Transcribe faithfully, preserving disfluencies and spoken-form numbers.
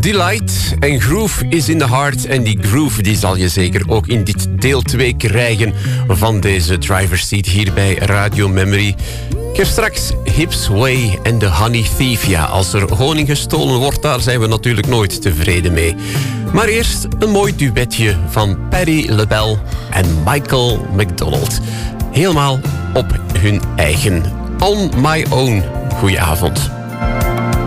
Delight en Groove is in the Heart. En die groove die zal je zeker ook in dit deel twee krijgen van deze driver's seat hier bij Radio Memory. Ik heb straks Hips Way en de Honey Thief. Ja, als er honing gestolen wordt, daar zijn we natuurlijk nooit tevreden mee. Maar eerst een mooi duetje van Patti LaBelle en Michael McDonald. Helemaal op hun eigen. On My Own. Goedenavond.